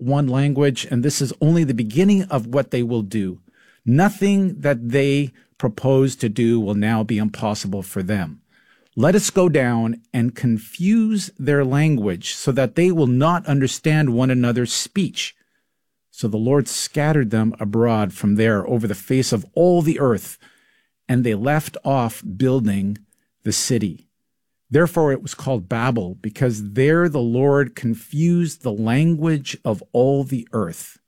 one language, and this is only the beginning of what they will do. Nothing that they propose to do will now be impossible for them. Let us go down and confuse their language so that they will not understand one another's speech. So the Lord scattered them abroad from there over the face of all the earth, and they left off building the city. Therefore it was called Babel, because there the Lord confused the language of all the earth.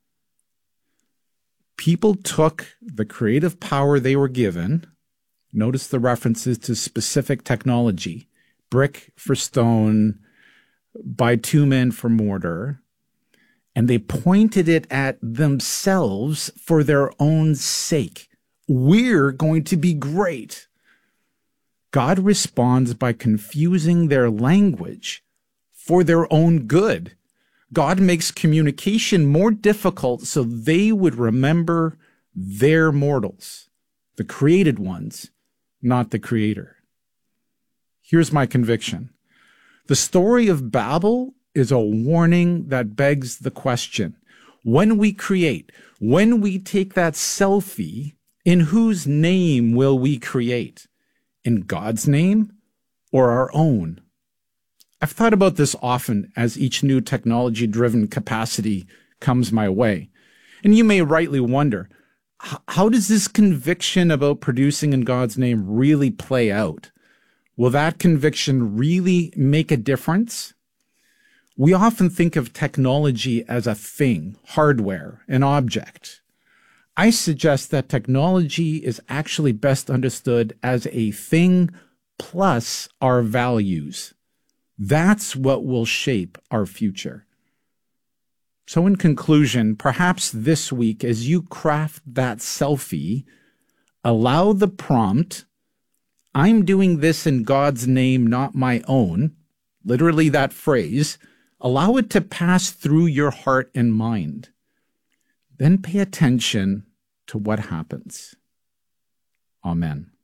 People took the creative power they were given. Notice the references to specific technology: brick for stone, bitumen for mortar, and they pointed it at themselves for their own sake. We're going to be great. God responds by confusing their language for their own good. God makes communication more difficult so they would remember their mortals, the created ones, not the Creator. Here's my conviction. The story of Babel is a warning that begs the question: when we create, when we take that selfie, in whose name will we create? In God's name or our own? I've thought about this often as each new technology-driven capacity comes my way. And you may rightly wonder, how does this conviction about producing in God's name really play out? Will that conviction really make a difference? We often think of technology as a thing, hardware, an object. I suggest that technology is actually best understood as a thing plus our values. That's what will shape our future. So in conclusion, perhaps this week, as you craft that selfie, allow the prompt, "I'm doing this in God's name, not my own," literally that phrase, allow it to pass through your heart and mind. Then pay attention to what happens. Amen.